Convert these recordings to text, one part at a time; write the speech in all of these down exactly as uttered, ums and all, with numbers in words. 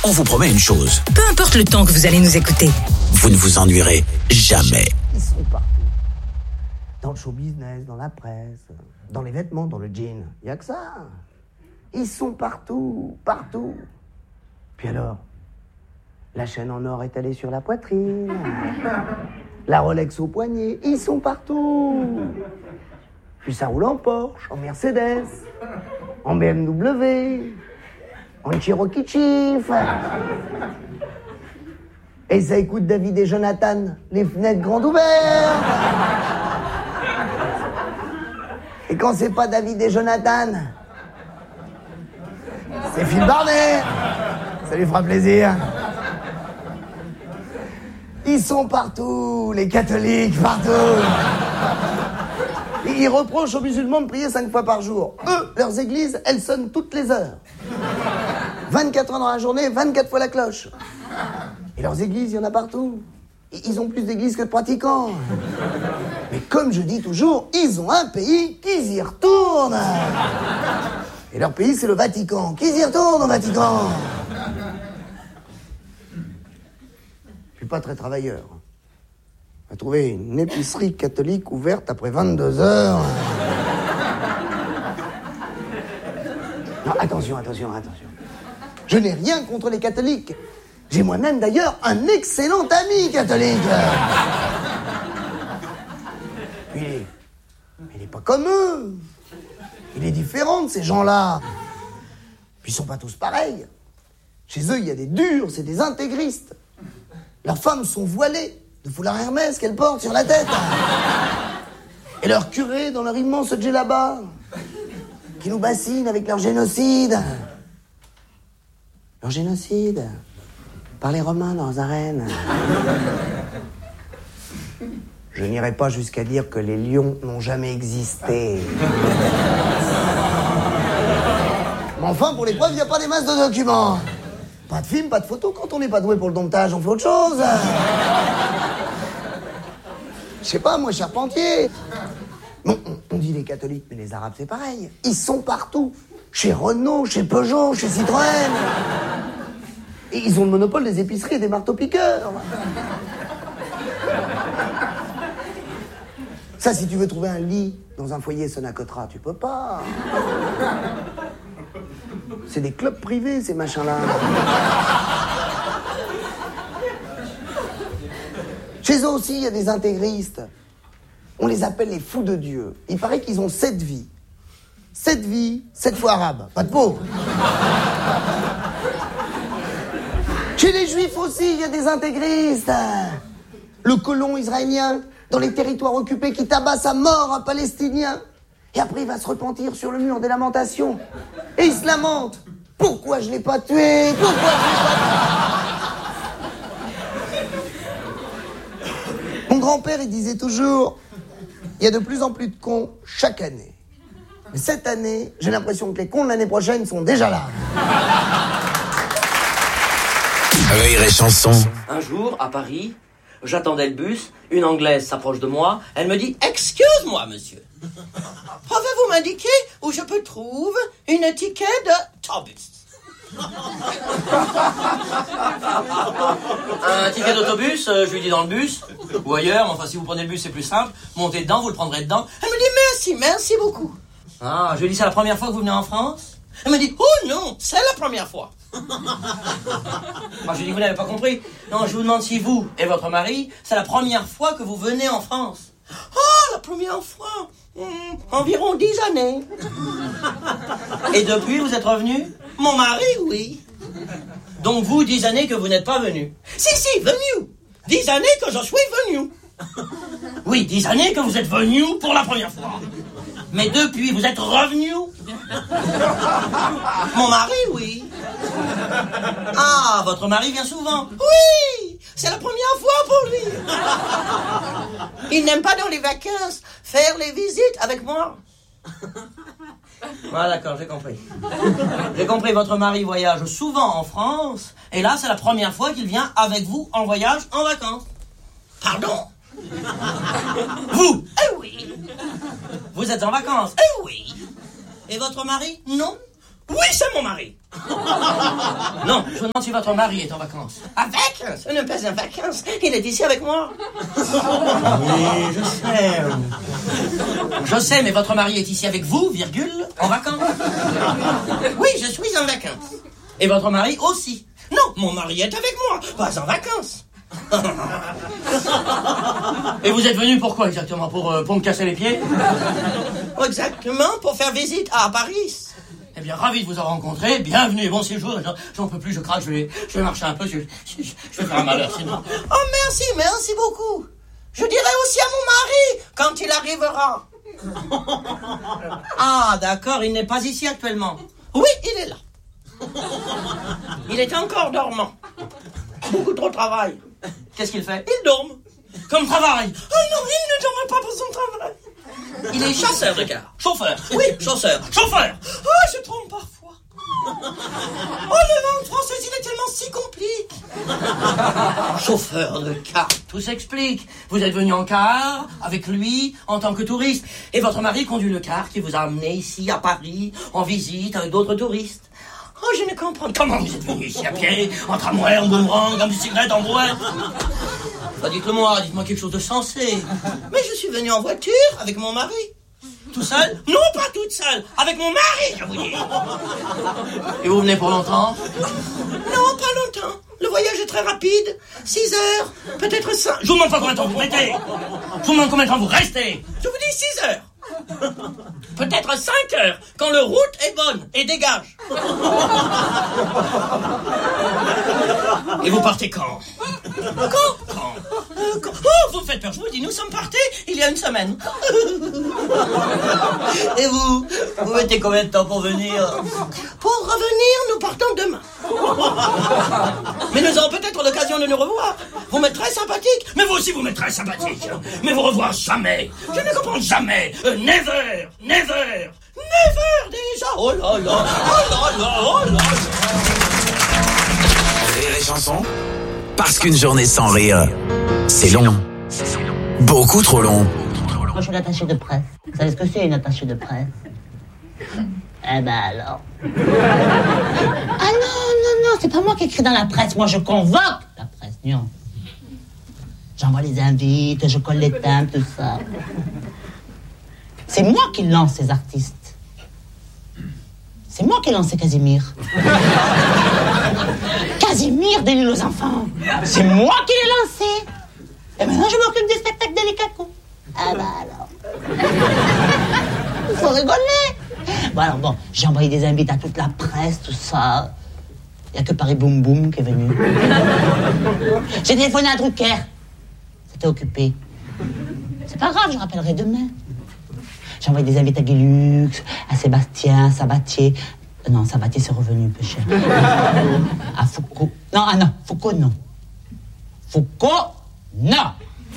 on vous promet une chose. Peu importe le temps que vous allez nous écouter. Vous ne vous ennuierez jamais. Ils sont partout. Dans le show business, dans la presse, dans les vêtements, dans le jean. Il n'y a que ça. Ils sont partout, partout. Puis alors, la chaîne en or étalée sur la poitrine, la Rolex au poignet, ils sont partout. Puis ça roule en Porsche, en Mercedes, en B M W, en Cherokee Chief. Et ça écoute David et Jonathan, les fenêtres grandes ouvertes. Et quand c'est pas David et Jonathan, c'est Phil Barnet. Ça lui fera plaisir. Ils sont partout, les catholiques, partout. Ils reprochent aux musulmans de prier cinq fois par jour. Eux, leurs églises, elles sonnent toutes les heures. vingt-quatre heures dans la journée, vingt-quatre fois la cloche. Et leurs églises, il y en a partout. Ils ont plus d'églises que de pratiquants. Mais comme je dis toujours, ils ont un pays, qu'ils y retournent. Et leur pays, c'est le Vatican. Qu'ils y retournent au Vatican. Je suis pas très travailleur. On va trouver une épicerie catholique ouverte après vingt-deux heures. Non, attention, attention, attention. Je n'ai rien contre les catholiques. J'ai moi-même d'ailleurs un excellent ami catholique. Il est... il est pas comme eux. Il est différent de ces gens-là. Puis ils sont pas tous pareils. Chez eux, il y a des durs, c'est des intégristes. Leurs femmes sont voilées de foulard Hermès qu'elles portent sur la tête. Et leurs curés dans leur immense djellaba, qui nous bassinent avec leur génocide. Leur génocide par les Romains dans leurs arènes. Je n'irai pas jusqu'à dire que les lions n'ont jamais existé. Mais enfin, pour les preuves, il n'y a pas des masses de documents. Pas de film, pas de photos. Quand on n'est pas doué pour le domptage, on fait autre chose. Je sais pas, moi, charpentier. Bon, on dit les catholiques, mais les arabes, c'est pareil. Ils sont partout. Chez Renault, chez Peugeot, chez Citroën. Et ils ont le monopole des épiceries et des marteaux-piqueurs. Ça, si tu veux trouver un lit dans un foyer Sonacotra, tu peux pas. C'est des clubs privés, ces machins-là. Chez eux aussi, il y a des intégristes. On les appelle les fous de Dieu. Il paraît qu'ils ont sept vies. Sept vies, sept fois arabes. Pas de pauvres. Chez les juifs aussi, il y a des intégristes. Le colon israélien, dans les territoires occupés, qui tabasse à mort un Palestinien. Et après, il va se repentir sur le mur des lamentations. Et il se lamente. Pourquoi je l'ai pas tué? Pourquoi je l'ai pas tué? Mon grand-père, il disait toujours, il y a de plus en plus de cons chaque année. Mais cette année, j'ai l'impression que les cons de l'année prochaine sont déjà là. Rire et chanson. Un jour, à Paris, j'attendais le bus, une Anglaise s'approche de moi, elle me dit « Excuse-moi, monsieur, pouvez-vous m'indiquer où je peux trouver une étiquette de autobus ?» Un ticket d'autobus, euh, je lui dis dans le bus, ou ailleurs, mais enfin si vous prenez le bus c'est plus simple, montez dedans, vous le prendrez dedans. Elle me dit « Merci, merci beaucoup ». Ah, je lui dis « C'est la première fois que vous venez en France ?» Elle me dit « Oh non, c'est la première fois ». Moi, je lui dis, vous n'avez pas compris. Non, je vous demande si vous et votre mari, c'est la première fois que vous venez en France. Oh, la première fois mmh, environ dix années. Et depuis, vous êtes revenu? Mon mari, oui. Donc vous, dix années que vous n'êtes pas venu. Si, si, venu. Dix années que je suis venu. Oui, dix années que vous êtes venu pour la première fois. Mais depuis, vous êtes revenu? Mon mari, oui. Ah, votre mari vient souvent? Oui, c'est la première fois pour lui. Il n'aime pas dans les vacances faire les visites avec moi. Ah d'accord, j'ai compris. J'ai compris, votre mari voyage souvent en France, et là c'est la première fois qu'il vient avec vous en voyage en vacances. Pardon? Vous? Eh oui. Vous êtes en vacances? Eh oui. Et votre mari? Non. Oui, c'est mon mari. Non, je vous demande si votre mari est en vacances. Avec? Ce n'est pas en vacances. Il est ici avec moi. Oui, je sais. Je sais, mais votre mari est ici avec vous, virgule, en vacances. Oui, je suis en vacances. Et votre mari aussi. Non, mon mari est avec moi, pas en vacances. Et vous êtes venu pour quoi exactement? Pour, euh, pour me casser les pieds? Exactement, pour faire visite à Paris. Eh bien, ravi de vous avoir rencontré. Bienvenue, bon séjour. J'en, j'en peux plus, je craque, je vais, je vais marcher un peu. Je, je, je vais faire un malheur sinon. Oh, merci, merci beaucoup. Je dirai aussi à mon mari quand il arrivera. Ah, d'accord, il n'est pas ici actuellement. Oui, il est là. Il est encore dormant. Beaucoup trop de travail. Qu'est-ce qu'il fait? Il dort. Comme travail. Ah non, il ne dorme pas pour son travail. Il est chasseur de car. Chauffeur. Oui, chasseur. Chauffeur. Ah, je trompe parfois. Oh, le langue française, il est tellement si compliqué. Chauffeur de car. Tout s'explique. Vous êtes venu en car, avec lui, en tant que touriste. Et votre mari conduit le car qui vous a amené ici, à Paris, en visite avec d'autres touristes. Oh, je ne comprends pas. Comment vous êtes venu ici à pied, en tramway, en boomerang, en bicyclette, en brouette? Bah, dites-le moi, dites-moi quelque chose de sensé. Mais je suis venu en voiture avec mon mari. Tout seul? Non, pas toute seule. Avec mon mari, je vous dis. Et vous venez pour longtemps? Non, pas longtemps. Le voyage est très rapide. Six heures, peut-être cinq. Je vous demande pas combien de temps vous mettez. Je vous demande combien de temps vous restez. Je vous dis six heures. Peut-être cinq heures, quand le route est bonne et dégage. Et vous partez quand? Quand? Quand? Euh, quand? Oh, vous me faites peur, je vous dis, nous sommes partis il y a une semaine. Et vous? Vous mettez combien de temps pour venir? Pour revenir, nous partons demain. Mais nous aurons peut-être l'occasion de nous revoir. Vous m'êtes très sympathique, mais vous aussi vous m'êtes très sympathique. Mais vous revoir jamais. Je ne comprends jamais. Euh, never, never, never déjà. Oh là là, oh là là, oh là là. Rire et chanson, parce qu'une journée sans rire, c'est long. Beaucoup trop long. Moi, je suis l'attaché de presse. Vous savez ce que c'est, une attachée de presse? Eh ben alors. Ah non, non, non, c'est pas moi qui écris dans la presse. Moi, je convoque la presse, non. J'envoie les invites, je colle les timbres, tout ça. C'est moi qui lance ces artistes. C'est moi qui ai lancé Casimir. Casimir de l'île aux enfants. C'est moi qui l'ai lancé. Et maintenant, je m'occupe des spectacles de l'Ikaku. Ah bah alors. Il faut rigoler. Bon alors bon, j'ai envoyé des invites à toute la presse, tout ça. Il n'y a que Paris Boum Boum qui est venu. J'ai téléphoné à Drucker. C'était occupé. C'est pas grave, je rappellerai demain. J'ai envoyé des invites à Guilux, à Sébastien, Sabatier. Euh, non, Sabatier, c'est revenu, peu cher. À Foucault. Non, ah non, Foucault, non. Foucault, non.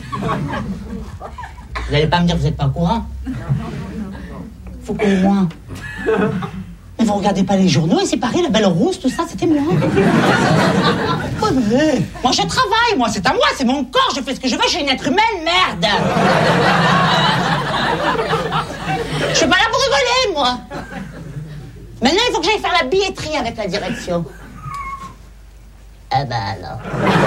Vous n'allez pas me dire que vous n'êtes pas au courant? Foucault et moi. Mais vous regardez pas les journaux, et c'est pareil, la Belle Rousse, tout ça, c'était moi. Oh, mais moi, je travaille, moi, c'est à moi, c'est mon corps, je fais ce que je veux, je suis une être humaine, merde. Je suis pas là pour rigoler, moi. Maintenant, il faut que j'aille faire la billetterie avec la direction. Ah bah alors.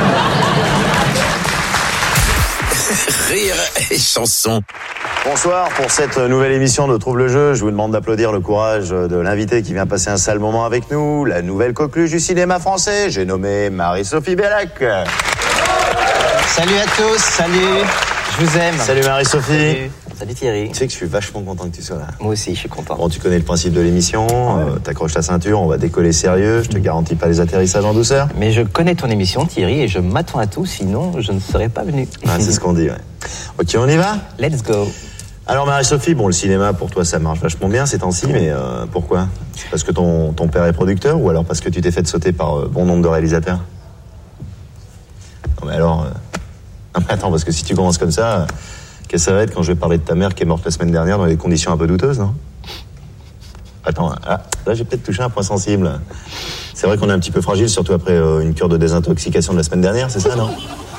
Rire et chanson. Bonsoir, pour cette nouvelle émission de Trouve le jeu, je vous demande d'applaudir le courage de l'invité qui vient passer un sale moment avec nous, la nouvelle coqueluche du cinéma français, j'ai nommé Marie-Sophie Bellac. Salut à tous, salut, je vous aime. Salut Marie-Sophie. Salut. Salut Thierry. Tu sais que je suis vachement content que tu sois là. Moi aussi, je suis content. Bon, tu connais le principe de l'émission, euh, t'accroches ta ceinture, on va décoller sérieux, je te garantis pas les atterrissages en douceur. Mais je connais ton émission Thierry et je m'attends à tout, sinon je ne serais pas venu. Ah, c'est ce qu'on dit, ouais. Ok, on y va? Let's go. Alors Marie-Sophie, bon, le cinéma pour toi ça marche vachement bien ces temps-ci, mais euh, pourquoi? C'est parce que ton, ton père est producteur ou alors parce que tu t'es fait sauter par euh, bon nombre de réalisateurs? Non mais alors... Euh... Non mais attends, parce que si tu commences comme ça, euh, qu'est-ce que ça va être quand je vais parler de ta mère qui est morte la semaine dernière dans des conditions un peu douteuses, non? Attends, ah, là j'ai peut-être touché un point sensible. C'est vrai qu'on est un petit peu fragile, surtout après euh, une cure de désintoxication de la semaine dernière, c'est ça, non?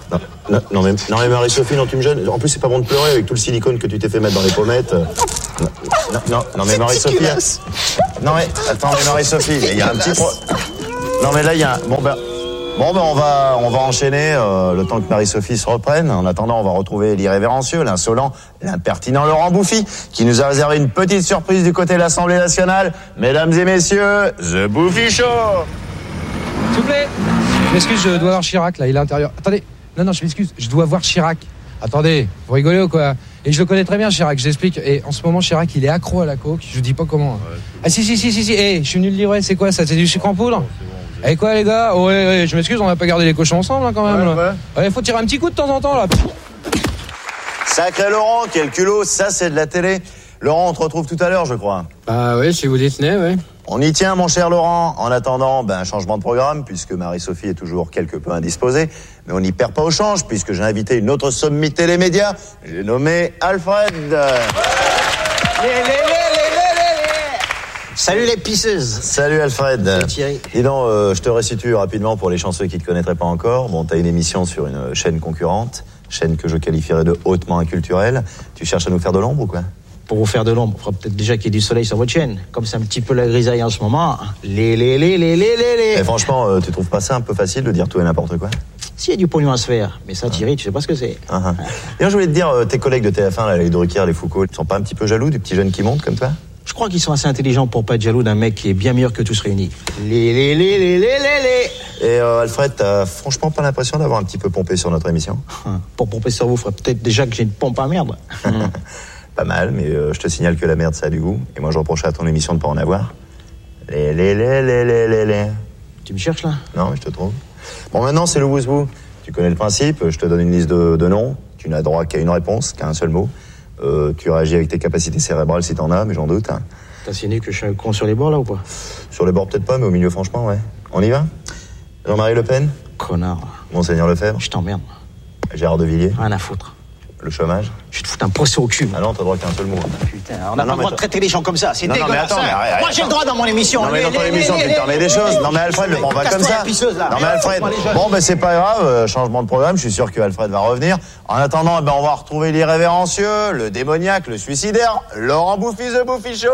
Non, non, non, mais, non, mais Marie-Sophie, non, tu me gênes. En plus, c'est pas bon de pleurer avec tout le silicone que tu t'es fait mettre dans les pommettes. Non, non, non, non mais Marie-Sophie... Non, mais, attends, mais Marie-Sophie, il y a un petit... Pro... Non, mais là, il y a un... Bon, ben... Bon, ben, on va, on va enchaîner euh, le temps que Marie-Sophie se reprenne. En attendant, on va retrouver l'irrévérencieux, l'insolent, l'impertinent Laurent Bouffi, qui nous a réservé une petite surprise du côté de l'Assemblée nationale. Mesdames et messieurs, The Bouffi Show. S'il vous plaît. Je m'excuse, je dois voir Chirac, là, il est à l'intérieur. Attendez, non, non, je m'excuse, je dois voir Chirac. Attendez, vous rigolez ou quoi? Et je le connais très bien, Chirac, je l'explique. Et en ce moment, Chirac, il est accro à la coke, je vous dis pas comment. Ouais, ah si, si, si, si, si, hé, hey, je suis venu le livrer, c'est quoi ça? C'est du sucre en poudre? Eh quoi les gars? Ouais, ouais, je m'excuse, on n'a pas gardé les cochons ensemble hein, quand même. Ouais, là. Ouais. Ouais, faut tirer un petit coup de temps en temps là. Sacré Laurent, quel culot, ça c'est de la télé. Laurent, on te retrouve tout à l'heure, je crois. Bah oui, si vous dites né, oui. On y tient, mon cher Laurent. En attendant, ben, changement de programme, puisque Marie-Sophie est toujours quelque peu indisposée. Mais on n'y perd pas au change, puisque j'ai invité une autre sommité les médias. J'ai nommé Alfred. Les, les, les, Salut les pisseuses. Salut Alfred. Salut Thierry. Dis donc, euh, je te restitue rapidement pour les chanceux qui ne te connaîtraient pas encore. Bon, t'as une émission sur une chaîne concurrente, chaîne que je qualifierais de hautement inculturelle. Tu cherches à nous faire de l'ombre ou quoi? Pour vous faire de l'ombre, il faudra peut-être déjà qu'il y ait du soleil sur votre chaîne. Comme c'est un petit peu la grisaille en ce moment. Les, les, les, les, les, les, les. Et franchement, euh, tu trouves pas ça un peu facile de dire tout et n'importe quoi? S'il y a du pognon à se faire. Mais ça, Thierry, tu sais pas ce que c'est. Uh -huh. D'ailleurs, je voulais te dire, euh, tes collègues de T F un, là, les Drucker, les Foucault, ils sont pas un petit peu jaloux du petit jeune qui monte comme toi? Je crois qu'ils sont assez intelligents pour pas être jaloux d'un mec qui est bien meilleur que tous réunis. Les, les, les, les, les, les, les. Et euh, Alfred, t'as franchement pas l'impression d'avoir un petit peu pompé sur notre émission? Pour pomper sur vous, faudrait peut-être déjà que j'ai une pompe à merde. Pas mal, mais euh, je te signale que la merde, ça a du goût. Et moi, je reproche à ton émission de pas en avoir. Les, les, les, les, les, les, les. Tu me cherches, là? Non, je te trouve. Bon, maintenant, c'est le wouzbou. Tu connais le principe, je te donne une liste de, de noms. Tu n'as droit qu'à une réponse, qu'à un seul mot. Euh, tu réagis avec tes capacités cérébrales si t'en as, mais j'en doute. Hein. T'as signé que je suis un con sur les bords, là, ou pas? Sur les bords, peut-être pas, mais au milieu, franchement, ouais. On y va? Jean-Marie Le Pen? Connard. Monseigneur Lefebvre? Je t'emmerde. Gérard de Villiers? Rien à foutre. Le chômage? Je vais te foutre un procès au cul. Ah non, t'as droit qu'à un seul mot. Putain, on n'a pas le droit de traiter les gens comme ça, c'est non, dégueulasse. Non, mais attends, mais arrête, moi j'ai le droit dans mon émission. Non, mais dans ton émission, tu te permets des choses. Non, mais Alfred, ne prends pas comme ça. Non, mais Alfred, bon, ben c'est pas grave, euh, changement de programme, je suis sûr que Alfred va revenir. En attendant, ben on va retrouver l'irrévérencieux, le démoniaque, le suicidaire, Laurent Bouffi, The Bouffi Show.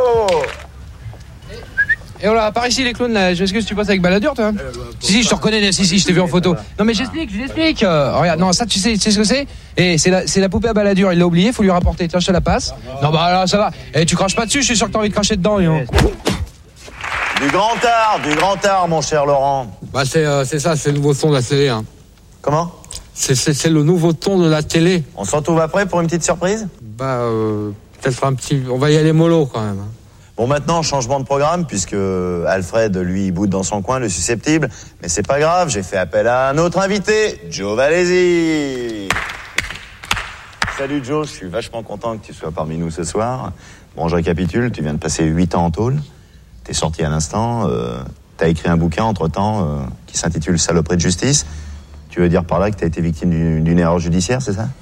Et voilà, par ici les clowns là, je m'excuse, tu passes avec Balladur toi? euh, bah, Si, si, je te reconnais, si, si, je t'ai vu en photo. Non mais j'explique, je l'explique. Euh, regarde, non, ça tu sais, tu sais ce que c'est? Et c'est la, c'est la poupée à Balladur, il l'a oublié, faut lui rapporter. Tiens, je te la passe. Non bah là, ça va. Et tu craches pas dessus, je suis sûr que t'as envie de cracher dedans. Yo. Du grand art, du grand art, mon cher Laurent. Bah c'est, euh, c'est ça, c'est le nouveau ton de la télé. Hein. Comment? C'est, c'est, c'est le nouveau ton de la télé. On se retrouve après pour une petite surprise? Bah euh, peut-être un petit, on va y aller mollo quand même. Hein. Bon, maintenant, changement de programme, puisque Alfred, lui, boude dans son coin, le susceptible. Mais c'est pas grave, j'ai fait appel à un autre invité, Joe Valézy. Salut Joe, je suis vachement content que tu sois parmi nous ce soir. Bon, je récapitule, tu viens de passer huit ans en tôle. T'es sorti à l'instant, euh, t'as écrit un bouquin entre-temps euh, qui s'intitule Saloperie de justice. Tu veux dire par là que t'as été victime d'une, d'une erreur judiciaire, c'est ça?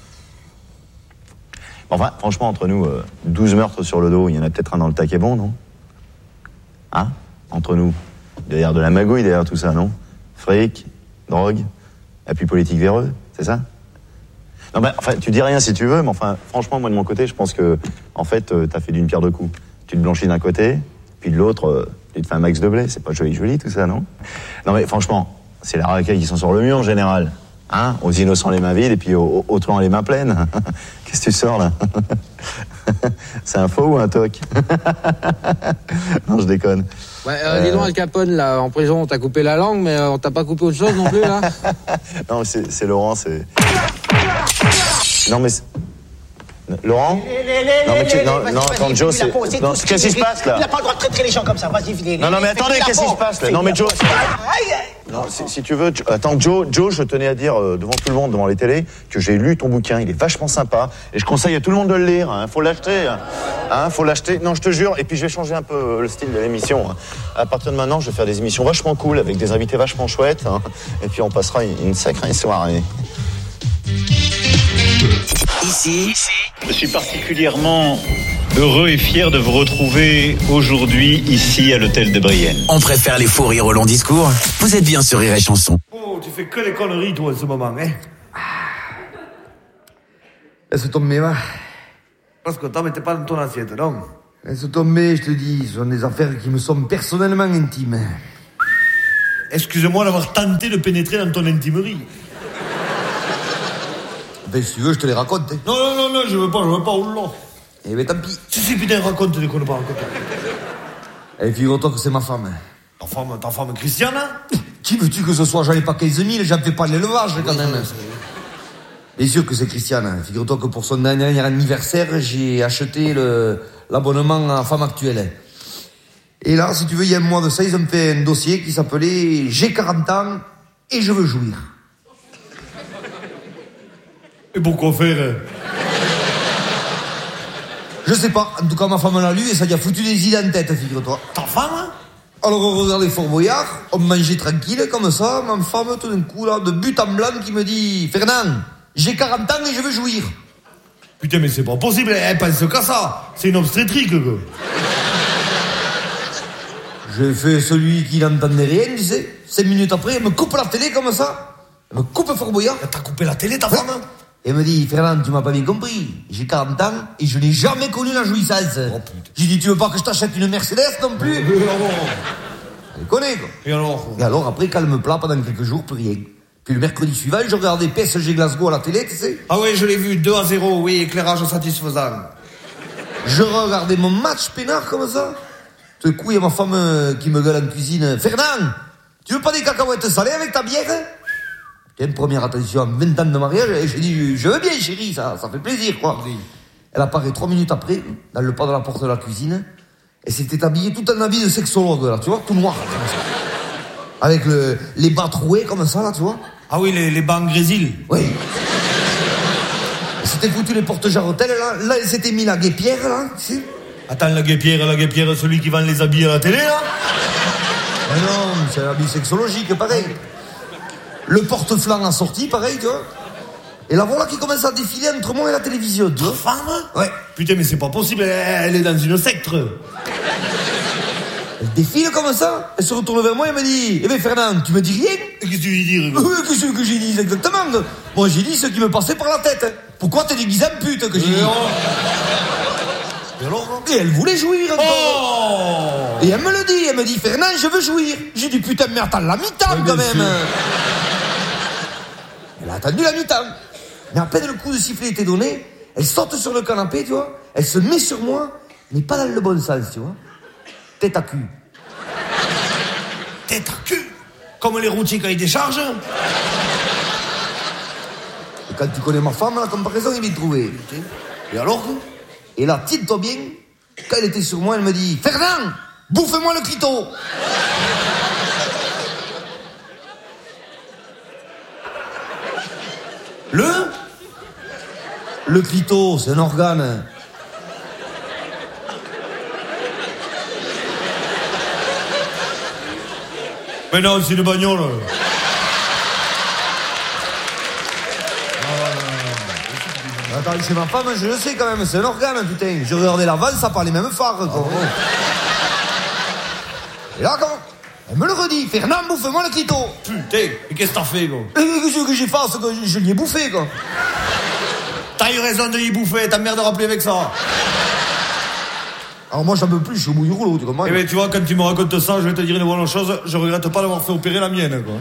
Enfin, franchement, entre nous, euh, douze meurtres sur le dos, il y en a peut-être un dans le taquet bon, non? Hein? Entre nous. Derrière de la magouille, derrière tout ça, non? Fric, drogue, appui politique véreux, c'est ça? Non, ben, enfin, tu dis rien si tu veux, mais enfin, franchement, moi, de mon côté, je pense que, en fait, euh, t'as fait d'une pierre deux coups. Tu te blanchis d'un côté, puis de l'autre, euh, tu te fais un max de blé. C'est pas joli, joli, tout ça, non? Non, mais franchement, c'est la racaille qui sont sur le mur, en général. Hein, aux innocents les mains vides et puis aux, aux truands les mains pleines. Qu'est-ce que tu sors là? C'est un faux ou un toc? Non, je déconne. Ouais, euh, euh... dis donc Al Capone là, en prison, on t'a coupé la langue, mais euh, on t'a pas coupé autre chose non plus là? Non, c'est, c'est Laurent, c'est. Non mais. C'est... Laurent? Non mais tu... non, non, attends, Joe, c'est. Non, qu'est-ce qui se passe là? Tu n'as pas le droit de traiter les gens comme ça, vas-y, viens. Non, non, mais attendez, qu'est-ce qui se passe là? Non, mais Joe. Non, si, si tu veux, tu... attends, Joe, Joe, je tenais à dire euh, devant tout le monde, devant les télés, que j'ai lu ton bouquin, il est vachement sympa, et je conseille à tout le monde de le lire, hein, faut l'acheter, hein, hein, faut l'acheter, non, je te jure, et puis je vais changer un peu le style de l'émission, hein. À partir de maintenant, je vais faire des émissions vachement cool, avec des invités vachement chouettes, hein, et puis on passera une, une sacrée soirée. Ici, je suis particulièrement heureux et fier de vous retrouver aujourd'hui ici à l'hôtel de Brienne. On préfère les faux rires au long discours. Vous êtes bien sur Rire et Chanson. Oh, tu fais que les conneries toi en ce moment, hein? Laisse tomber, va. Parce que t'en mettais pas dans ton assiette, non? Laisse tomber, je te dis, ce sont des affaires qui me sont personnellement intimes. Excuse-moi d'avoir tenté de pénétrer dans ton intimerie. Ben, si tu veux, je te les raconte. Hein. Non, non, non, non, je veux pas, je veux pas, oula. Eh ben, tant pis. Si, si, putain, raconte des qu'on ne pas raconter. Eh, figure-toi que c'est ma femme. Ta femme, ta femme Christiane, hein? Qui veux-tu que ce soit? J'en ai pas quinze mille, j'en fais pas de l'élevage, quand même. Bien sûr que c'est Christiane. Figure-toi que pour son dernier anniversaire, j'ai acheté le, l'abonnement à femme actuelle. Et là, si tu veux, il y a un mois de ça, ils ont fait un dossier qui s'appelait « J'ai quarante ans et je veux jouir ». Et pourquoi faire? Je sais pas. En tout cas, ma femme l'a lu et ça lui a foutu des idées en tête, figure-toi. Ta femme? Alors, on regardait Fort Boyard, on mangeait tranquille, comme ça, ma femme, tout d'un coup, là, de but en blanc, qui me dit « Fernand, j'ai quarante ans et je veux jouir ». Putain, mais c'est pas possible, elle pense qu'à ça. C'est une obstétrique, quoi. J'ai fait celui qui n'entendait rien, tu sais. Cinq minutes après, elle me coupe la télé comme ça. Elle me coupe Fort Boyard. Elle t'a coupé la télé, ta femme? Et elle me dit, Fernand, tu m'as pas bien compris. J'ai quarante ans et je n'ai jamais connu la jouissance. Oh, j'ai dit, tu veux pas que je t'achète une Mercedes non plus? Elle connaît, quoi. Et alors? Et alors, après, calme plat pendant quelques jours, plus rien. Puis le mercredi suivant, je regardais P S G Glasgow à la télé, tu sais. Ah oui, je l'ai vu, deux à zéro, oui, éclairage satisfaisant. Je regardais mon match peinard comme ça. Tout d'un coup, il y a ma femme euh, qui me gueule en cuisine. Fernand, tu veux pas des cacahuètes salées avec ta bière? Tiens, première attention, vingt ans de mariage, et j'ai dit, je veux bien, chérie, ça, ça fait plaisir, quoi. Oui. Elle apparaît trois minutes après, dans le pas de la porte de la cuisine, et s'était habillée tout en habit de sexologue, là, tu vois, tout noir, comme ça. Avec le, les bas troués, comme ça, là, tu vois. Ah oui, les, les bas en grésil. Oui. Elle s'était foutu les portes jarretelles, là, là, elle s'était mis la guépière, là, tu sais. Attends, la guépière, la guépière, celui qui vend les habits à la télé, là? Mais non, c'est un habit sexologique, pareil. Le porte-flanc a sorti, pareil, tu vois. Et la voilà qui commence à défiler entre moi et la télévision, tu vois. Femme? Ouais. Putain, mais c'est pas possible, elle est dans une secte. Elle défile comme ça, elle se retourne vers moi et me dit, eh ben Fernand, tu me dis rien? Qu'est-ce que tu lui dis? Oui, qu'est-ce que j'ai dit exactement? Moi j'ai dit ce qui me passait par la tête. Pourquoi t'es déguisé en pute que j'ai dit? Et alors? Et elle voulait jouir encore. Oh! Et elle me le dit, elle me dit, Fernand, je veux jouir. J'ai dit, putain, mais attends la mi-temps quand même. Sûr. Elle a attendu la mi-temps. Mais à peine le coup de sifflet était donné, elle saute sur le canapé, tu vois. Elle se met sur moi, mais pas dans le bon sens, tu vois. Tête à cul. Tête à cul? Comme les routiers quand ils déchargent? Et quand tu connais ma femme, la comparaison, il est trouvé. Et alors? Et là, tiens-toi bien, quand elle était sur moi, elle me dit, Fernand, bouffe-moi le clito. Le? Le clito, c'est un organe. Mais non, c'est une bagnole. Attends, c'est ma femme, je le sais quand même, c'est un organe, putain. Je regardais l'avant, ça parlait même phare, quoi. Ah, et là, quand elle me le redit, Fernand, bouffe-moi le clito. Putain, mais qu'est-ce que t'as fait, quoi? Qu'est-ce que j'ai fait, que je, je l'y ai bouffé, quoi. T'as eu raison de l'y bouffer, t'as merde de rappeler avec ça. Alors moi, j'en peux plus, je suis au bout du rouleau, tu comprends? Eh ben, tu vois, quand tu me racontes ça, je vais te dire une bonne chose, je regrette pas d'avoir fait opérer la mienne, quoi.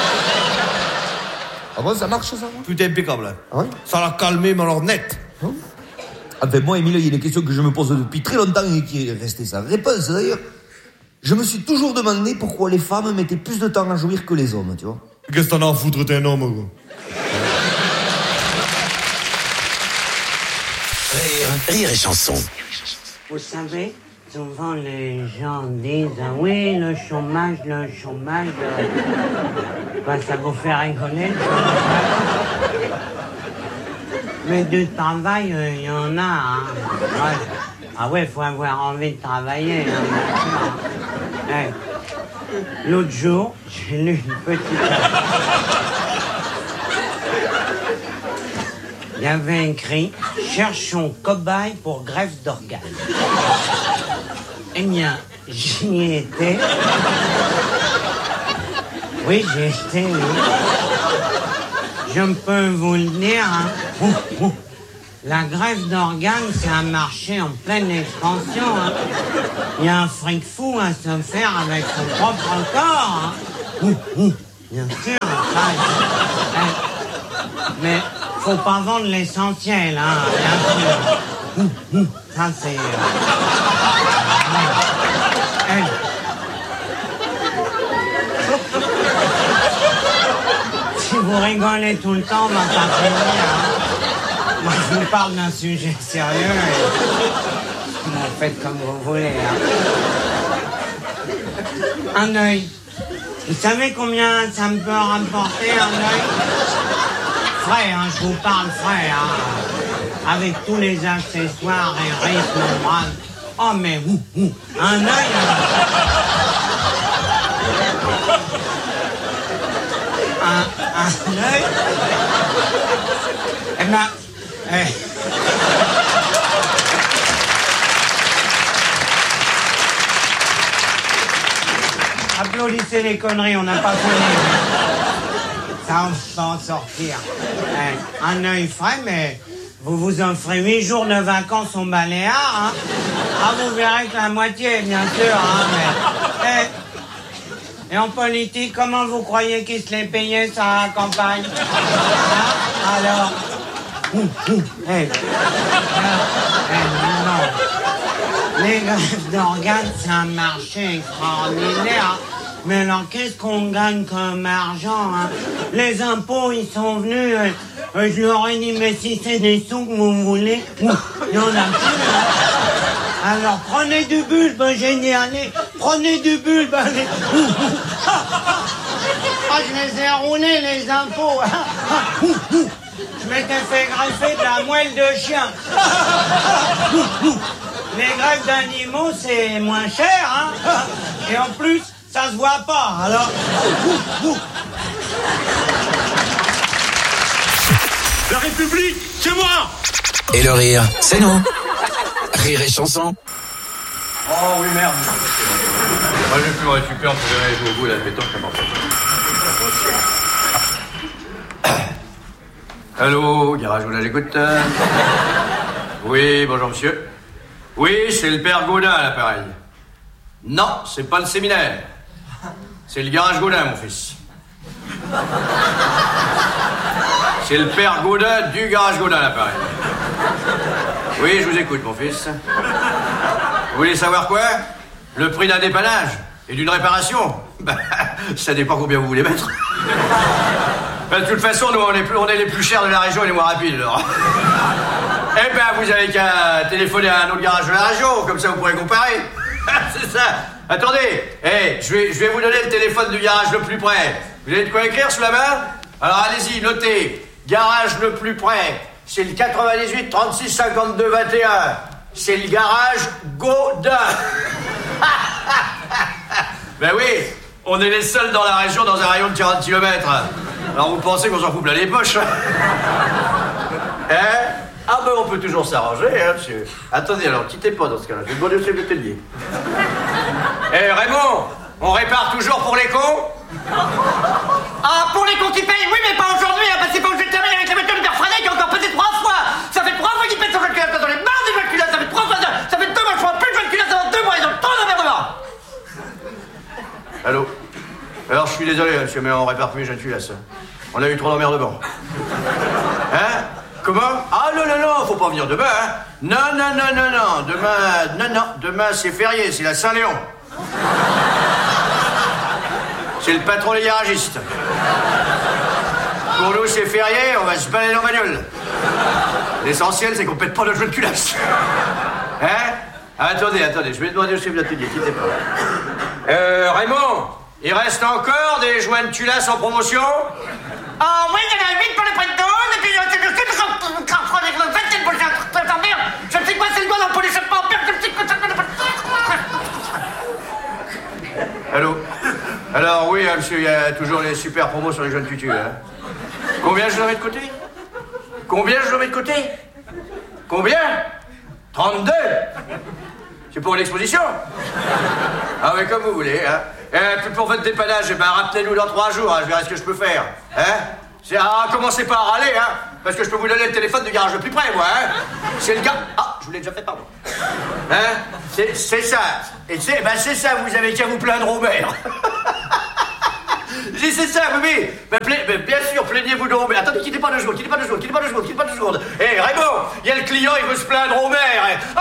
Ah bon, ça marche, ça? Putain, impeccable. Ah ouais? Ça l'a calmé, mais alors net. Hein? Enfin, moi, Émile, il y a une question que je me pose depuis très longtemps et qui est restée sans réponse, d'ailleurs. Je me suis toujours demandé pourquoi les femmes mettaient plus de temps à jouir que les hommes, tu vois. Qu'est-ce que t'en as à foutre, t'es un homme, quoi? Rire, rire et chanson. Vous savez, souvent les gens disent « Oui, le chômage, le chômage, euh, ben, ça vous fait rigoler, le chômage. » Mais du travail, il euh, y en a. Hein. Ouais. Ah ouais, il faut avoir envie de travailler. Hein, hey. L'autre jour, j'ai lu une petite... Il y avait écrit « Cherchons cobaye pour greffe d'organes ». Eh bien, j'y ai été. Oui, j'y ai été, oui. Je peux vous le dire, hein. La greffe d'organes, c'est un marché en pleine expansion. Hein. Il y a un fric fou à se faire avec son propre corps. Hein. Ouh, ouh, bien sûr. Ça, euh, mais faut pas vendre l'essentiel, hein, bien sûr. Ouh, ouh, ça, c'est... Euh, euh, Si vous rigolez tout le temps, on va pas finir. Hein. Moi, je vous parle d'un sujet sérieux et vous faites comme vous voulez. Hein. Un œil. Vous savez combien ça me peut rapporter, un œil? Frais, hein, je vous parle frais, hein. Avec tous les accessoires et rythmes, bras. Oh, mais ouh, ouh, un œil. Hein. Un, un œil. Eh ben, eh. Applaudissez les conneries, on n'a pas fini. Ça, on va en sortir. Eh, un œil frais, mais vous vous offrez huit jours de vacances au Baléares, hein. Ah, vous verrez que la moitié, bien sûr, hein, mais... Eh, et en politique, comment vous croyez qu'il se les payait, sa campagne? Hein? Alors... Ouh, ouh, hey. Hey, non. Les greffes d'organes, c'est un marché extraordinaire. Mais alors, qu'est-ce qu'on gagne comme argent, hein? Les impôts, ils sont venus... Euh, euh, je leur ai dit, mais si c'est des sous que vous voulez... Ouh, il y en a plus, hein. Alors, prenez du bulbe, j'ai dit, allez, prenez du bulbe, allez. Ah, je les ai roulés, les impôts. Je m'étais fait greffer de la moelle de chien. Les greffes d'animaux, c'est moins cher, hein. Et en plus, ça se voit pas, alors... La République, c'est moi! Et le rire, c'est nous. Rire et chanson. Oh oui, merde. Moi, je vais plus me récupérer, on peut aller jouer au bout de la pétanque, ça marche. Allô, garage Gaudin, j'écoute. Oui, bonjour monsieur. Oui, c'est le père Gaudin à l'appareil. Non, c'est pas le séminaire. C'est le garage Gaudin, mon fils. C'est le père Gaudin du garage Gaudin à l'appareil. Oui, je vous écoute, mon fils. Vous voulez savoir quoi? Le prix d'un dépannage et d'une réparation? Ben, ça dépend combien vous voulez mettre. Ben, de toute façon, nous, on est, plus, on est les plus chers de la région et les moins rapides, alors. Eh ben, vous avez qu'à téléphoner à un autre garage de la région, comme ça vous pourrez comparer. C'est ça. Attendez, hey, je vais, je vais vous donner le téléphone du garage le plus près. Vous avez de quoi écrire sous la main? Alors allez-y, notez. Garage le plus près. C'est le quatre-vingt-dix-huit trente-six cinquante-deux vingt et un. C'est le garage Gaudin. Ben oui, on est les seuls dans la région dans un rayon de quarante kilomètres. Alors vous pensez qu'on s'en fout plein les poches? Hein? Ah ben on peut toujours s'arranger, hein, monsieur. Attendez, alors, quittez pas dans ce cas-là. Je vais demander au chef d'atelier. Eh hey, Raymond, on répare toujours pour les cons? Ah, pour les cons qui payent, oui, mais pas aujourd'hui, hein, parce qu'il faut que je termine avec la voiture de Père Freinet qui a encore pesé trois fois. Ça fait trois fois qu'il pète son jeu de culotte dans les barres des jeux de culotte, ça fait trois fois, ça, ça fait deux mois, je crois plus de jeux de culotte, ça fait deux mois, ils ont trop d'emmerdement. Allô? Alors, je suis désolé, monsieur, mais on répare plus les jeunes culasses. On a eu trop d'emmerdement. Hein? Comment? Ah non, non, non, faut pas venir demain, hein. Non, non, non, non, non, demain, non, non, demain c'est férié, c'est la Saint-Léon. C'est le patron des garagistes. Pour nous, c'est férié, on va se balader en bagnole. L'essentiel, c'est qu'on pète pas notre jeu de culasse. Hein? Attendez, attendez, je vais demander au chef d'atelier, quittez pas. Euh, Raymond, il reste encore des joints de culasse en promotion? Ah oui, il y en a huit pour le prix de douze, et puis je sais que c'est le vingtième prochain. Merde, je sais quoi, c'est le doigt dans le pot d'échappement. Merde, je sais quoi, c'est... Allô? Alors oui, hein, monsieur, il y a toujours les super promos sur les jeunes tutus, hein. Combien je dois mettre de côté? Combien je dois mettre de côté? Combien? trente-deux? C'est pour l'exposition? Ah oui, comme vous voulez, hein. Et puis pour votre dépannage, eh ben rappelez-nous dans trois jours, hein, je verrai ce que je peux faire. Hein? C'est, ah, commencez pas à râler, hein. Parce que je peux vous donner le téléphone du garage le plus près, moi, hein. C'est le gars... Ah, je vous l'ai déjà fait, pardon. Hein? C'est, c'est ça. Et c'est, ben c'est ça, vous avez qu'à vous plaindre au maire. J'ai c'est ça, oui, mais, mais, mais bien sûr, plaignez-vous donc. Mais attendez, quittez pas deux secondes, quittez pas deux secondes, quittez pas deux secondes, quittez pas deux secondes. Hé, hey, Raymond, il y a le client, il veut se plaindre au maire. Ah,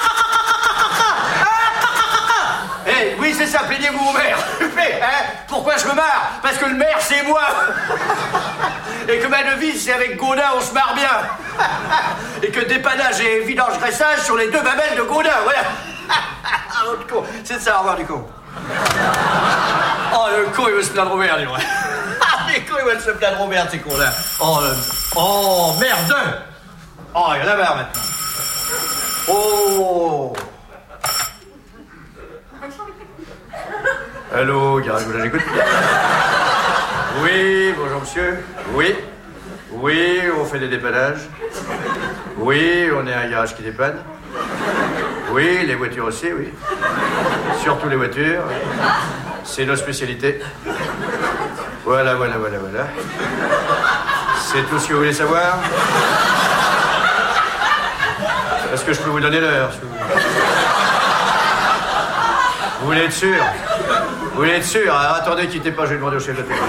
Hé, hey, oui, c'est ça, plaignez-vous au maire. Mais, hein, pourquoi je me marre? Parce que le maire, c'est moi. Et que ma devise, c'est avec Gaudin, on se marre bien. Et que dépannage et vidange-graissage sur les deux babelles de Gaudin, voilà. L'autre con, c'est ça, au revoir du con. Oh, le con, il veut se plaindre au maire, dis-moi. Ah, les cons, ils veulent se plaindre au maire, ces cons-là. Oh, le... oh, merde. Oh, il y en a marre, maintenant. Oh. Allô, garage, j'écoute. Oui, bonjour, monsieur. Oui. Oui, on fait des dépannages. Oui, on est un garage qui dépanne. Oui, les voitures aussi, oui. Surtout les voitures. C'est nos spécialités. Voilà, voilà, voilà, voilà. C'est tout ce que vous voulez savoir? Est-ce que je peux vous donner l'heure, si vous voulez? Vous voulez être sûr? Vous voulez être sûr? Alors, attendez, quittez pas, je vais demander au chef de télé.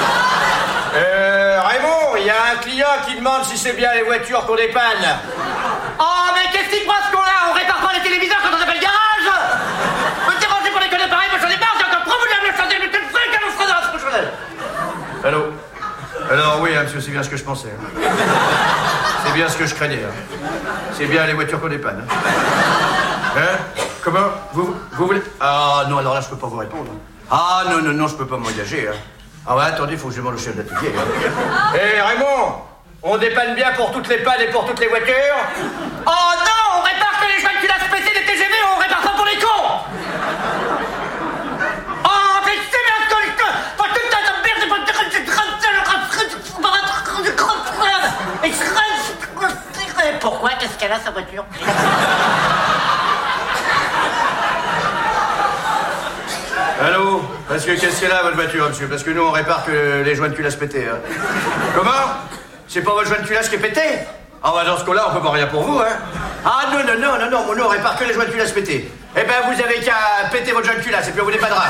Euh, Raymond, il y a un client qui demande si c'est bien les voitures qu'on dépanne. Oh, mais qu'est-ce qu'il croit ce con-là? On répare pas les téléviseurs quand on appelle garage? Me dérangez pour les conneries pareilles, moi j'en ai marre, j'ai encore trop voulu me changer, mais tu le fais qu'elle nous fera dans la prochaine. Allô? Alors, oui, hein, monsieur, c'est bien ce que je pensais. Hein. C'est bien ce que je craignais. Hein. C'est bien les voitures qu'on dépanne. Hein, hein? Comment? Vous, vous voulez... Ah, non, alors là, je peux pas vous répondre. Ah, non, non, non, je peux pas m'engager. Hein. Ah ouais, attendez, faut que je demande au chef d'atelier. Hé, hein. Hey, Raymond, on dépanne bien pour toutes les pannes et pour toutes les voitures? Oh non, on répare que les joints de culasse pétées des T G V, on répare pas pour les cons. Oh, mais c'est bien ce que je... Pas tout le temps de merde, pas de... Pourquoi? Qu'est-ce qu'elle a, sa voiture? Allô? Parce que qu'est-ce qu'elle a, votre voiture, monsieur? Parce que nous, on répare que les joints de culasse pétés. Hein. Comment? C'est pas votre joint de culasse qui est pété? Ah bah dans ce cas-là, on peut pas rien pour vous, hein. Ah non, non, non, non, non, nous, on répare que les joints de culasse pétés. Eh ben, vous avez qu'à péter votre joint de culasse et puis on vous dépannera.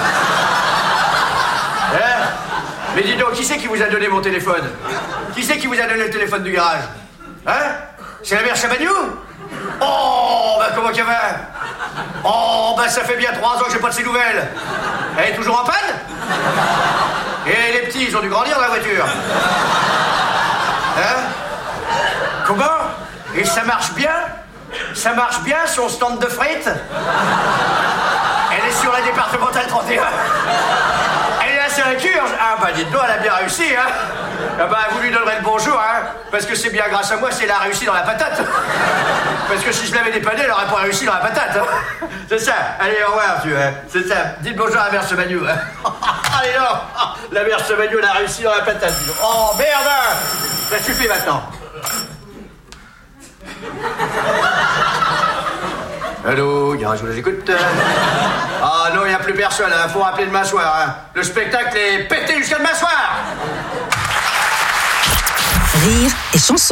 Hein? Mais dis donc, qui c'est qui vous a donné mon téléphone? Qui c'est qui vous a donné le téléphone du garage? Hein? C'est la mère Chabagnou? Oh, bah comment qu'elle va? Oh, bah ça fait bien trois ans que j'ai pas de ses nouvelles. Elle est toujours en panne? Et les petits, ils ont dû grandir dans la voiture. Hein? Comment? Et ça marche bien? Ça marche bien, son stand de frites? Elle est sur la départementale trente et un. Elle est à Saint-Curge. Ah bah dites donc, elle a bien réussi, hein? Ah bah vous lui donnerez le bonjour, hein? Parce que c'est bien grâce à moi si elle a réussi dans la patate. Parce que si je l'avais dépanné, elle aurait pas réussi dans la patate. Hein? C'est ça. Allez, au revoir, tu vois. C'est ça. Dites bonjour à la mère Semagnou. Hein? Allez, non. La mère Semagnou, elle a réussi dans la patate. Oh, merde! Ça suffit maintenant. Allô, garage, vous écoute? Ah non, il n'y a plus personne, hein. Faut rappeler demain soir. Hein. Le spectacle est pété jusqu'à demain soir. Rire et chanson.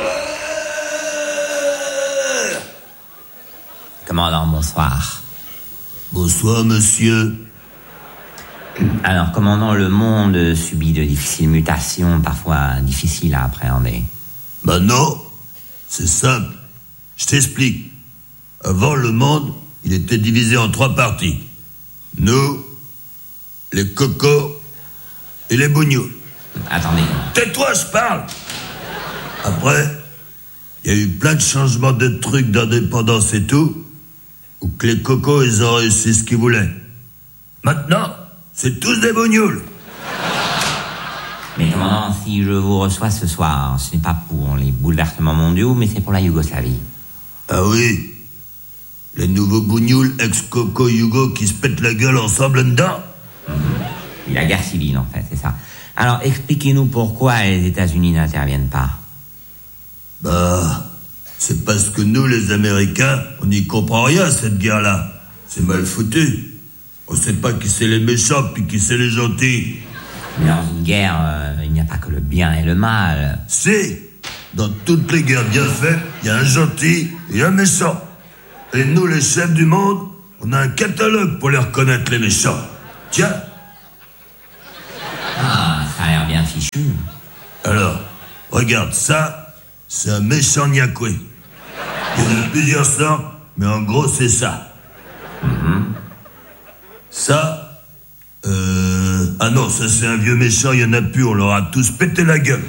Commandant, bonsoir. Bonsoir, monsieur. Alors, commandant, le monde subit de difficiles mutations, parfois difficiles à appréhender. Ben non, c'est simple. Je t'explique. Avant, le monde, il était divisé en trois parties. Nous, les cocos et les bougnoules. Attendez. Tais-toi, je parle. Après, il y a eu plein de changements de trucs d'indépendance et tout, où que les cocos, ils ont réussi ce qu'ils voulaient. Maintenant, c'est tous des bougnoules. Mais commandant, si je vous reçois ce soir, ce n'est pas pour les bouleversements mondiaux, mais c'est pour la Yougoslavie. Ah oui? Les nouveaux bougnoules ex-coco Yougo qui se pètent la gueule ensemble dedans? Mmh. La guerre civile, en fait, c'est ça. Alors, expliquez-nous pourquoi les États-Unis n'interviennent pas. Bah, c'est parce que nous, les Américains, on n'y comprend rien à cette guerre-là. C'est mal foutu. On sait pas qui c'est les méchants puis qui c'est les gentils. Mais dans une guerre, euh, il n'y a pas que le bien et le mal. Si, Dans toutes les guerres bien faites, il y a un gentil et un méchant. Et nous, les chefs du monde, on a un catalogue pour les reconnaître, les méchants. Tiens. Ah, ça a l'air bien fichu. Alors, regarde, ça, c'est un méchant niakoué. Il y en a plusieurs sortes, mais en gros, c'est ça. Mm-hmm. Ça, euh... ah non, ça c'est un vieux méchant, il y en a plus, on leur a tous pété la gueule.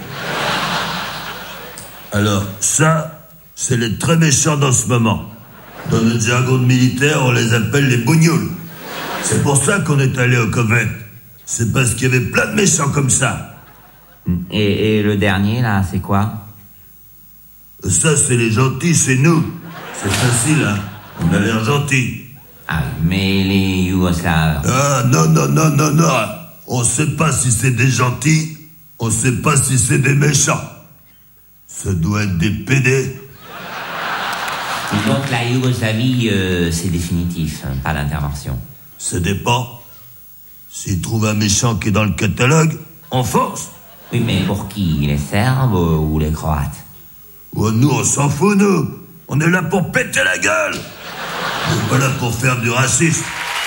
Alors, ça, c'est les très méchants dans ce moment. Dans notre jargon de militaire, on les appelle les bougnoules. C'est pour ça qu'on est allé au Koweït. C'est parce qu'il y avait plein de méchants comme ça. Et, et le dernier, là, c'est quoi? Ça, c'est les gentils, c'est nous. C'est facile, hein. On a l'air gentils. Ah, mais les Yougoslaves... Ah, non, non, non, non, non. On sait pas si c'est des gentils, on sait pas si c'est des méchants. Ça doit être des pédés. Donc la Yougoslavie, euh, c'est définitif, hein, pas d'intervention. Ça dépend. S'ils trouvent un méchant qui est dans le catalogue, on force. Oui, mais pour qui? Les Serbes ou les Croates? Oh, nous, on s'en fout, nous. On est là pour péter la gueule. On n'est pas là pour faire du racisme.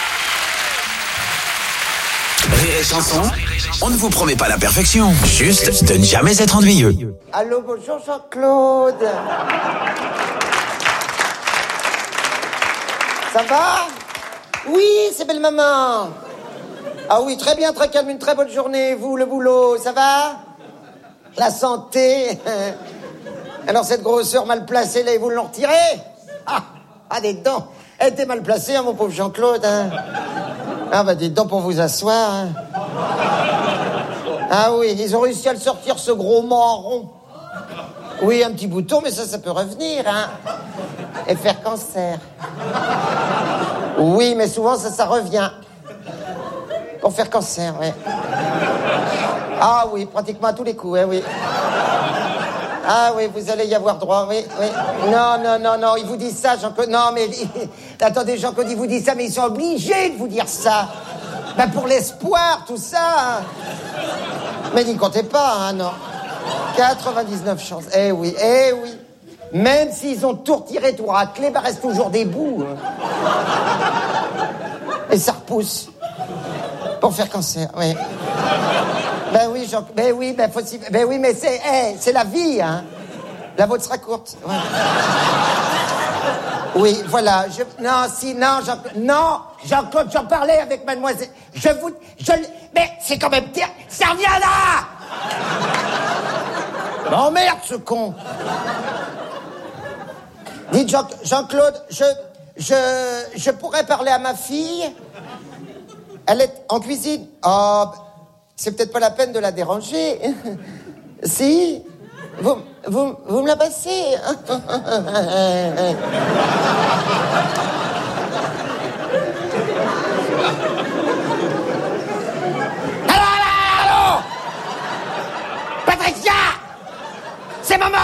Rire et chanson, on ne vous promet pas la perfection, juste de ne jamais être ennuyeux. Allô, bonjour Jean-Claude. Ça va? Oui, c'est belle maman. Ah oui, très bien, très calme, une très bonne journée. Vous, le boulot, ça va? La santé? Alors cette grosseur mal placée, là, ils vous l'ont retirée? Ah, ah, des dents. Elle était mal placée, hein, mon pauvre Jean-Claude. Hein. Ah bah des dents pour vous asseoir. Hein. Ah oui, ils ont réussi à le sortir, ce gros marron. Oui, un petit bouton, mais ça, ça peut revenir, hein. Et faire cancer. Oui, mais souvent, ça, ça revient. Pour faire cancer, oui. Ah oui, pratiquement à tous les coups, hein, oui. Ah oui, vous allez y avoir droit, oui, oui. Non, non, non, non, ils vous disent ça, Jean-Claude. Non, mais... Attendez, Jean-Claude, ils vous disent ça, mais ils sont obligés de vous dire ça. Ben, pour l'espoir, tout ça. Hein. Mais n'y comptez pas, hein, non. quatre-vingt-dix-neuf chances. Eh oui, eh oui. Même s'ils ont tout retiré, tout raclé, ben, reste toujours des bouts. Hein. Et ça repousse. Pour faire cancer, oui. Ben oui, Jean... Ben oui, ben, faut... ben oui, mais c'est, hey, c'est la vie, hein. La vôtre sera courte. Ouais. Oui, voilà. Je... Non, si, non, Jean... Non, Jean-Claude, j'en parlais avec mademoiselle. Je vous... Je... Mais c'est quand même... Ça revient là. Oh merde, ce con. Dites, Jean... Jean-Claude, je... Je... Je pourrais parler à ma fille? Elle est en cuisine. Oh... C'est peut-être pas la peine de la déranger. Si? Vous, vous, vous me la passez? Allô, allô, allô! Patricia! C'est maman!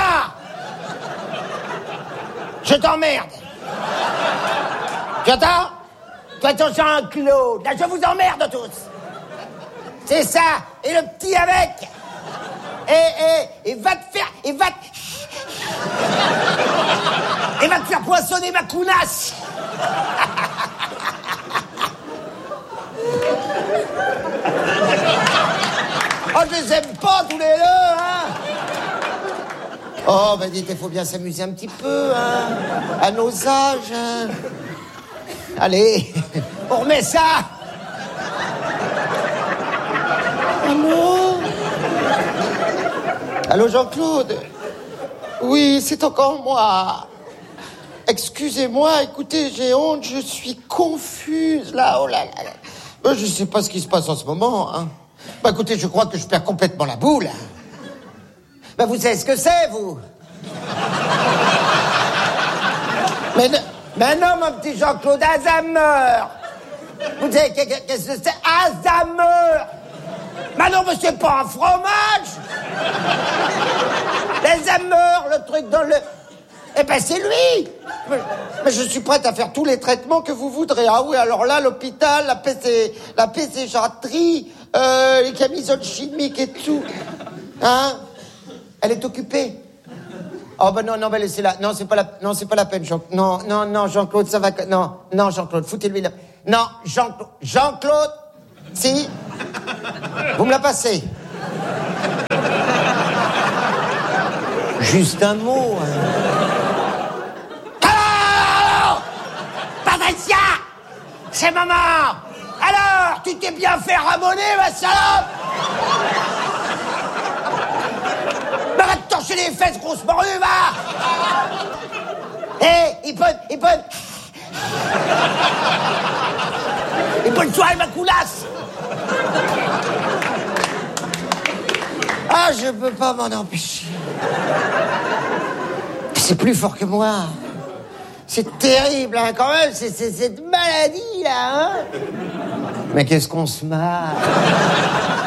Je t'emmerde. Tu entends? Toi, ton Jean-Claude. Là, je vous emmerde tous. C'est ça, et le petit avec. Et, et, et va te faire, et va te... Et va te faire poinçonner ma counasse. Oh, je les aime pas tous les deux, hein. Oh, ben dites, il faut bien s'amuser un petit peu, hein. À nos âges, hein. Allez, on remet ça. Allô? Allô, Jean-Claude? Oui, c'est encore moi. Excusez-moi, écoutez, j'ai honte, je suis confuse, là, oh là là. Ben, je sais pas ce qui se passe en ce moment, hein. Ben, écoutez, je crois que je perds complètement la boule. Ben, vous savez ce que c'est, vous? mais, mais non, mon petit Jean-Claude, Alzheimer. Vous savez, qu'est-ce que c'est? Alzheimer. Mais non, mais c'est pas un fromage. Alzheimer, le truc dans le... Eh ben, c'est lui. Mais, mais je suis prête à faire tous les traitements que vous voudrez. Ah oui, alors là, l'hôpital, la P C... La pécéjaterie, euh, les camisoles chimiques et tout. Hein? Elle est occupée. Oh ben non, non, ben laissez-la. Non, c'est pas la, non, c'est pas la peine, Jean. Non, non, non, Jean-Claude, ça va. Non, non, Jean-Claude, foutez-lui la. Non, Jean-Claude, Jean-Claude, si. Vous me la passez. Juste un mot. Hein. Alors, Patricia, c'est maman. Alors, tu t'es bien fait ramoner, ma salope. Bah, va te torcher les fesses, grosse morue, va. Hé, hey, Ipone, Ipone. Ipone-toi, ma coulasse. Ah, je peux pas m'en empêcher. C'est plus fort que moi. C'est terrible, hein, quand même, c'est, c'est cette maladie, là, hein. Mais qu'est-ce qu'on se marre.